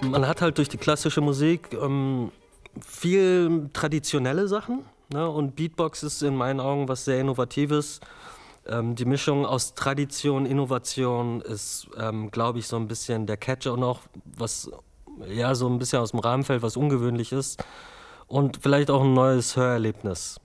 Man hat halt durch die klassische Musik viel traditionelle Sachen, ne? Und Beatbox ist in meinen Augen was sehr Innovatives. Die Mischung aus Tradition, Innovation ist, glaube ich, so ein bisschen der Catch und auch was, ja, so ein bisschen aus dem Rahmen fällt, was ungewöhnlich ist. Und vielleicht auch ein neues Hörerlebnis.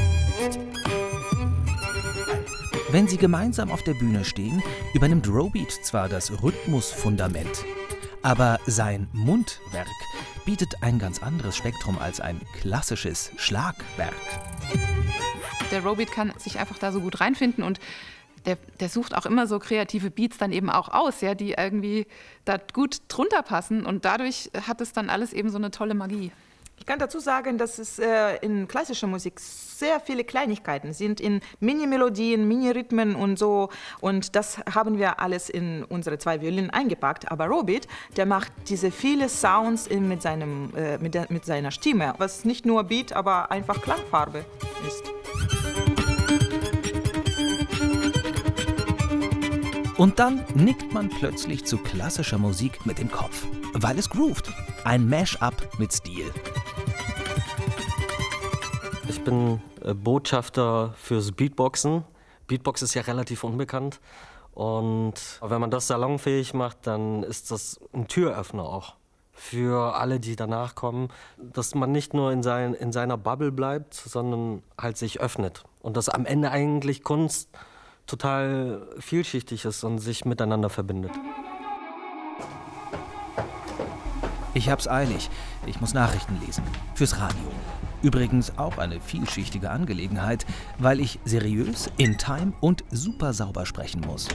Wenn sie gemeinsam auf der Bühne stehen, übernimmt Robeat zwar das Rhythmusfundament, aber sein Mundwerk bietet ein ganz anderes Spektrum als ein klassisches Schlagwerk. Der Robeat kann sich einfach da so gut reinfinden und der sucht auch immer so kreative Beats dann eben auch aus, ja, die irgendwie da gut drunter passen und dadurch hat es dann alles eben so eine tolle Magie. Ich kann dazu sagen, dass es in klassischer Musik sehr viele Kleinigkeiten sind, in Mini-Melodien, Mini-Rhythmen und so. Und das haben wir alles in unsere 2 Violinen eingepackt. Aber Robeat, der macht diese viele Sounds mit seiner Stimme, was nicht nur Beat, aber einfach Klangfarbe ist. Und dann nickt man plötzlich zu klassischer Musik mit dem Kopf, weil es groovt. Ein Mash-up mit Stil. Ich bin Botschafter fürs Beatboxen. Beatbox ist ja relativ unbekannt. Und wenn man das salonfähig macht, dann ist das ein Türöffner auch für alle, die danach kommen. Dass man nicht nur in seiner Bubble bleibt, sondern halt sich öffnet. Und dass am Ende eigentlich Kunst total vielschichtig ist und sich miteinander verbindet. Ich hab's eilig. Ich muss Nachrichten lesen. Fürs Radio. Übrigens auch eine vielschichtige Angelegenheit, weil ich seriös, in Time und super sauber sprechen muss.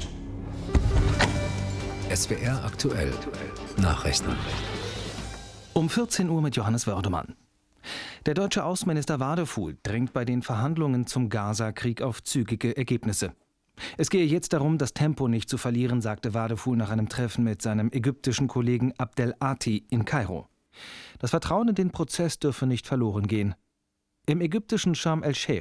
SWR aktuell. Nachrichten. Um 14 Uhr mit Johannes Wördemann. Der deutsche Außenminister Wadefuhl drängt bei den Verhandlungen zum Gaza-Krieg auf zügige Ergebnisse. Es gehe jetzt darum, das Tempo nicht zu verlieren, sagte Wadefuhl nach einem Treffen mit seinem ägyptischen Kollegen Abdel Ati in Kairo. Das Vertrauen in den Prozess dürfe nicht verloren gehen. Im ägyptischen Sharm el-Sheikh